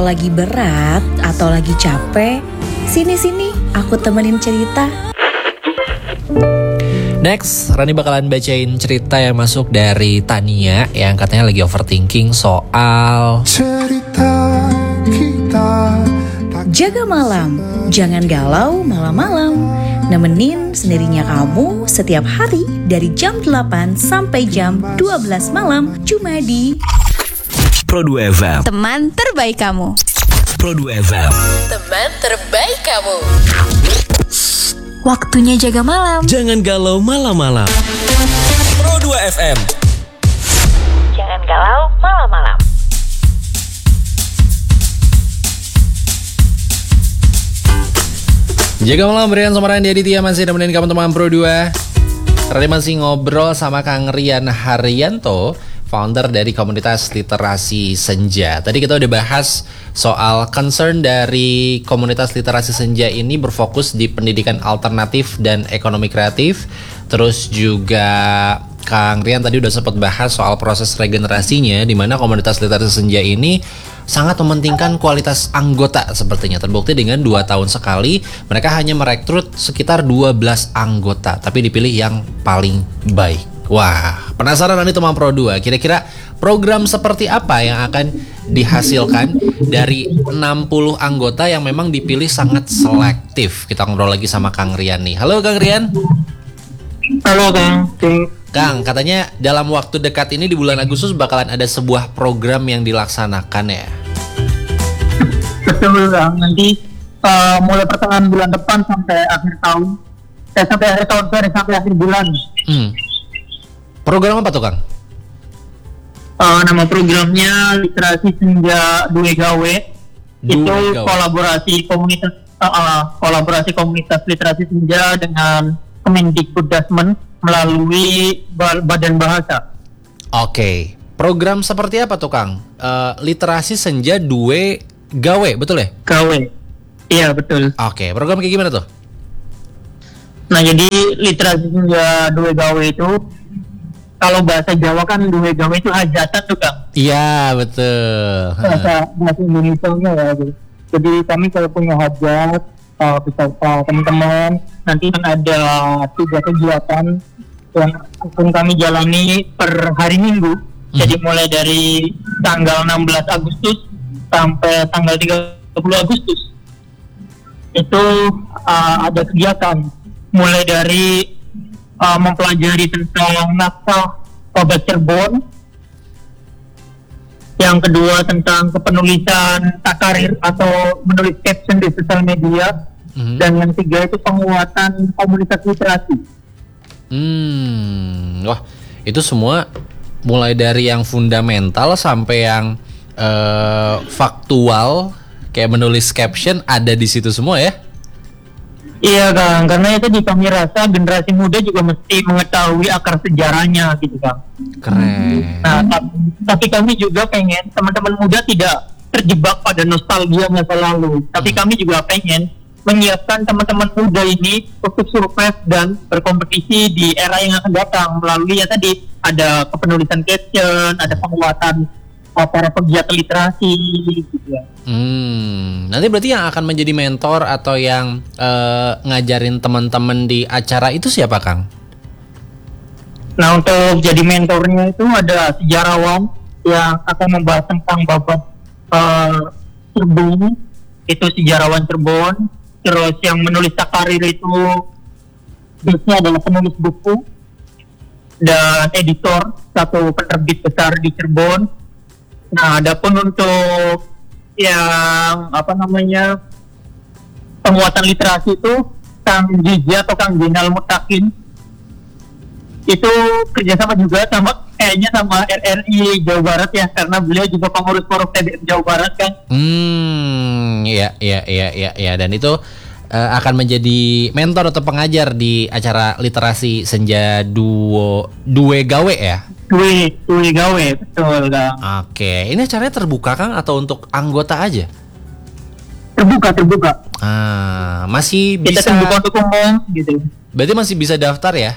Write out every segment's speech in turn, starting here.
lagi berat atau lagi capek, sini aku temenin cerita. Next, Rani bakalan bacain cerita yang masuk dari Tania yang katanya lagi overthinking soal cerita kita. Jaga malam, jangan galau malam-malam. Nemenin sendirinya kamu setiap hari dari jam 8 sampai jam 12 malam cuma di Pro 2 FM. Teman terbaik kamu. Pro 2 FM. Teman terbaik kamu. Waktunya jaga malam. Jangan galau malam-malam. Pro 2 FM. Jangan galau malam-malam. Jaga malam Brian sama Randy Aditya masih nemenin kamu teman Pro 2. Tadi masih ngobrol sama Kang Rian Haryanto, founder dari komunitas literasi Senja. Tadi kita udah bahas soal concern dari komunitas literasi Senja ini berfokus di pendidikan alternatif dan ekonomi kreatif. Terus juga Kang Rian tadi udah sempat bahas soal proses regenerasinya, di mana komunitas literasi Senja ini sangat mementingkan kualitas anggota sepertinya. Terbukti dengan 2 tahun sekali mereka hanya merekrut sekitar 12 anggota, tapi dipilih yang paling baik. Wah, penasaran nih teman Pro 2, kira-kira program seperti apa yang akan dihasilkan dari 60 anggota yang memang dipilih sangat selektif? Kita ngobrol lagi sama Kang Rian nih. Halo Kang Rian. Halo Kang. Kang, katanya dalam waktu dekat ini di bulan Agustus bakalan ada sebuah program yang dilaksanakan ya? Betul Kang, nanti mulai pertengahan bulan depan sampai akhir tahun. Sampai akhir bulan. Program apa tuh Kang? Nama programnya Literasi Senja Duwe Gawe. Itu kolaborasi komunitas literasi senja dengan Kemendikbuddasmen melalui Badan Bahasa. Oke, program seperti apa tuh Kang? Literasi Senja Duwe Gawe, betul ya? Gawe, iya betul. Oke, program kayak gimana tuh? Nah jadi Literasi Senja Duwe Gawe itu, kalau bahasa Jawa kan Duwe Gawe itu hajatan tuh Kang. Iya betul. Bahasa Indonesia-nya ya. Jadi kami kalau punya hajat, beserta teman-teman, nanti kan ada 3 kegiatan yang akan kami jalani per hari Minggu. Jadi mulai dari tanggal 16 Agustus sampai tanggal 30 Agustus itu ada kegiatan mulai dari mempelajari tentang naskah Obat Cirebon, yang kedua tentang kepenulisan takarir atau menulis caption di sosial media, dan yang ketiga itu penguatan komunitas literasi. Wah, itu semua mulai dari yang fundamental sampai yang faktual kayak menulis caption ada di situ semua ya? Iya Kang, karena itu kami rasa generasi muda juga mesti mengetahui akar sejarahnya gitu Kang. Keren. Nah, tapi kami juga pengen teman-teman muda tidak terjebak pada nostalgia masa lalu. Tapi kami juga pengen menyiapkan teman-teman muda ini untuk survive dan berkompetisi di era yang akan datang melalui ya tadi ada kepenulisan caption, ada penguatan para pegiat literasi gitu ya. Nanti berarti yang akan menjadi mentor atau yang ngajarin teman-teman di acara itu siapa Kang? Nah untuk jadi mentornya itu ada sejarawan yang akan membahas tentang babat Cirebon, itu sejarawan Cirebon. Terus yang menulis takarir itu biasanya adalah penulis buku dan editor satu penerbit besar di Cirebon. Nah, adapun untuk yang penguatan literasi itu Kang Gigi atau Kang Ginal Mutakin itu kerjasama juga kayaknya sama RRI Jawa Barat ya, karena beliau juga pengurus forum TBM Jawa Barat kan. Iya, dan itu akan menjadi mentor atau pengajar di acara literasi Senja Duwe Gawe ya? Duwe Gawe, betul Kang. Oke, ini acaranya terbuka Kang atau untuk anggota aja? Terbuka. Masih bisa. Kita terbuka untuk umum gitu. Berarti masih bisa daftar ya?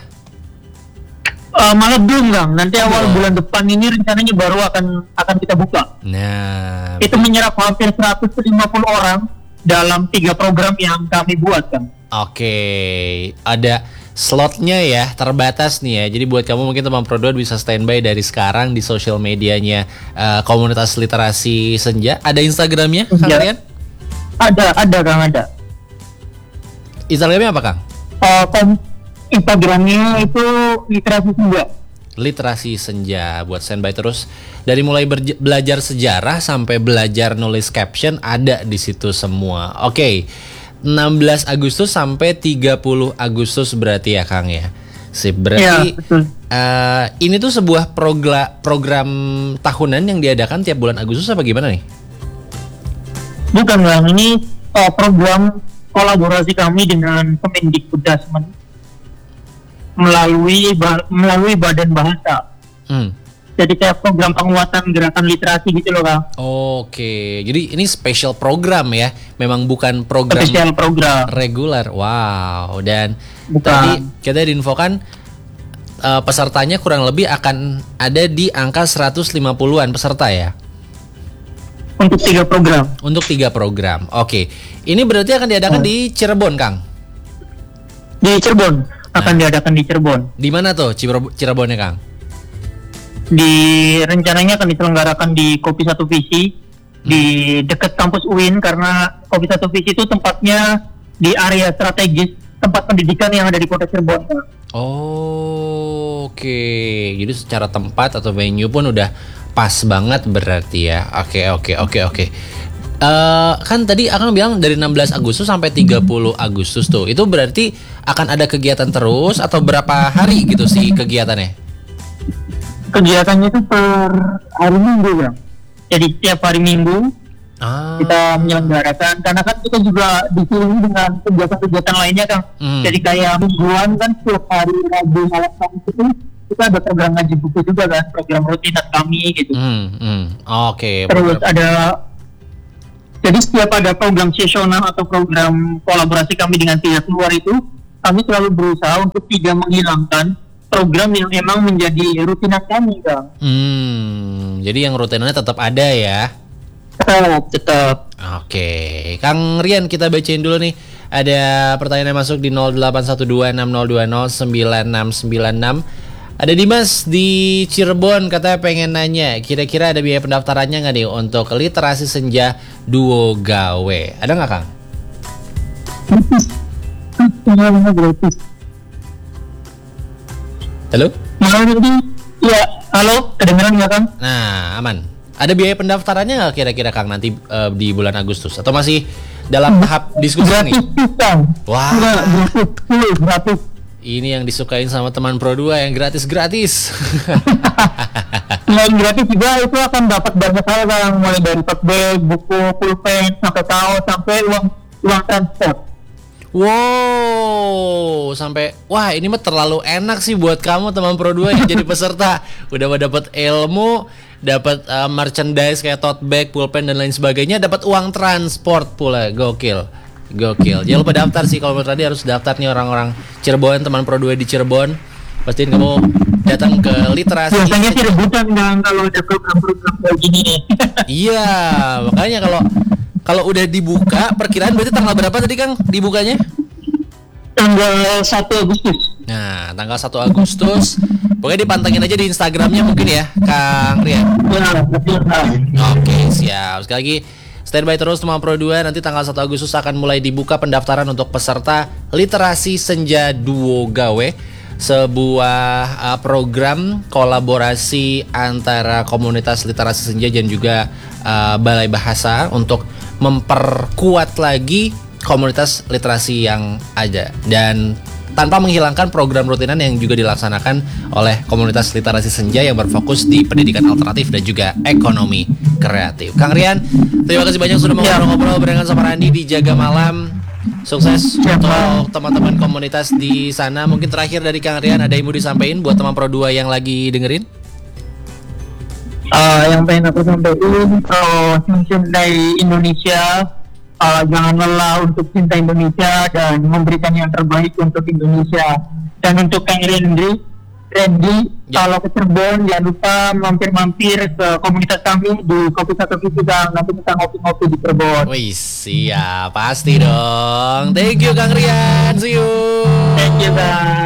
Malah belum Kang, nanti awal bulan depan ini rencananya baru akan kita buka. Nah, itu menyerap hampir 150 orang dalam 3 program yang kami buat, Kang. Oke, ada slotnya ya, terbatas nih ya. Jadi buat kamu mungkin teman Pro 2 bisa standby dari sekarang di sosial medianya komunitas literasi senja. Ada Instagramnya, Kang Ya. Rian? Ada Kang, ada. Instagramnya apa, Kang? Instagramnya itu literasi senja. Literasi senja, buat standby terus. Dari mulai belajar sejarah sampai belajar nulis caption ada di situ semua. Oke, 16 Agustus sampai 30 Agustus berarti ya, Kang ya. Sip, berarti Ya, betul. Ini tuh sebuah program tahunan yang diadakan tiap bulan Agustus apa gimana nih? Bukan, Kang, ini program kolaborasi kami dengan Kemendikbuddasmen melalui Badan Bahasa. Jadi kayak program penguatan gerakan literasi gitu loh, Kang. Oke, jadi ini special program ya, memang bukan program Spesial program. reguler. Wow, dan Bukan. tadi kita diinfokan pesertanya kurang lebih akan ada di angka 150-an peserta ya. Untuk 3 program. Untuk 3 program. Oke, ini berarti akan diadakan di Cirebon, Kang. Di Cirebon. Akan diadakan di Cirebon. Di mana tuh Cirebonnya, Kang? Rencananya akan diselenggarakan di Kopi Satu Visi di dekat kampus UIN, karena Kopi Satu Visi itu tempatnya di area strategis tempat pendidikan yang ada di Kota Cirebon. Oh, oke. Jadi secara tempat atau venue pun udah pas banget berarti ya. Oke. Kan tadi Akang bilang dari 16 Agustus sampai 30 Agustus tuh. Itu berarti akan ada kegiatan terus atau berapa hari gitu sih kegiatannya? Kegiatannya itu per hari Minggu, Bang. Jadi setiap hari Minggu kita menyelenggarakan, karena kan kita juga disuruh dengan kegiatan-kegiatan lainnya, Kang. Jadi kayak mingguan kan setiap hari Rabu malam Kamis itu kita ada program ngaji buku juga kan, program rutinan kami gitu. Oke. Terus jadi setiap ada program sesional atau program kolaborasi kami dengan pihak luar itu, kami selalu berusaha untuk tidak menghilangkan program yang emang menjadi rutinan kami, Kang. Jadi yang rutinannya tetap ada ya. Tetap. Oke, Kang Rian, kita bacain dulu nih. Ada pertanyaan yang masuk di 081260209696. Ada Dimas di Cirebon, katanya pengen nanya, kira-kira ada biaya pendaftarannya nggak nih untuk literasi senja duo gawe? Ada nggak, Kang? Gratis. Halo? Ya, halo, kedengeran nggak, Kang? Nah, aman. Ada biaya pendaftarannya nggak kira-kira, Kang, nanti di bulan Agustus? Atau masih dalam tahap diskusi nih? Gratis, Kang. Wah. Gratis. Ini yang disukain sama teman Pro 2 yang gratis-gratis. Selain gratis juga itu akan dapat banyak hal, Kang, mulai dari tote bag, buku, pulpen, sampai kaos, sampai uang transport. Wow, sampai wah ini mah terlalu enak sih buat kamu teman Pro 2 yang jadi peserta. Udah dapat ilmu, dapat merchandise kayak tote bag, pulpen dan lain sebagainya, dapat uang transport pula. Gokil. Jangan lupa daftar sih, kalau menurut tadi harus daftar nih orang-orang Cirebon, teman Pro 2 di Cirebon. Pastiin kamu datang ke literasi. Biasanya sih rebutan, Kang, kalau ada program-program kayak gini nih. Iya, makanya kalau udah dibuka, perkiraan berarti tanggal berapa tadi, Kang, dibukanya? Tanggal 1 Agustus. Nah, tanggal 1 Agustus. Pokoknya dipantengin aja di Instagramnya mungkin ya, Kang Rian. Ya, betul, Kang. Oke, siap. Sekali lagi, standby terus teman Pro 2. Nanti tanggal 1 Agustus akan mulai dibuka pendaftaran untuk peserta Literasi Senja Duo Gawe, sebuah program kolaborasi antara komunitas literasi senja dan juga Balai Bahasa untuk memperkuat lagi komunitas literasi yang ada, dan tanpa menghilangkan program rutinan yang juga dilaksanakan oleh komunitas literasi senja yang berfokus di pendidikan alternatif dan juga ekonomi kreatif. Kang Rian, terima kasih banyak sudah ngobrol-ngobrol barengan sama Randi di Jaga Malam. Sukses untuk teman-teman komunitas di sana. Mungkin terakhir dari Kang Rian, ada yang mau disampaikan buat teman Pro 2 yang lagi dengerin? Yang pengen aku sampaikan, mencintai Indonesia, jangan lelah untuk cinta Indonesia dan memberikan yang terbaik untuk Indonesia. Dan untuk Kang Rian sendiri, Randy, Ya. kalau ke Cirebon jangan lupa mampir-mampir ke komunitas kami di Kopi Satu Visi Kang. Nanti kita ngopi-ngopi di Cirebon. Wih, siap, pasti dong. Thank you Kang Rian, see you. Thank you Bang.